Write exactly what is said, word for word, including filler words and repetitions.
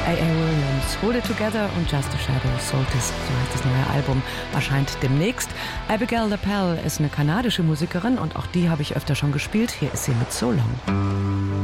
A A. Williams, Hold It Together und Just a Shadow, Solstice, so heißt das neue Album, erscheint demnächst. Abigail LaPelle ist eine kanadische Musikerin und auch die habe ich öfter schon gespielt. Hier ist sie mit So Long.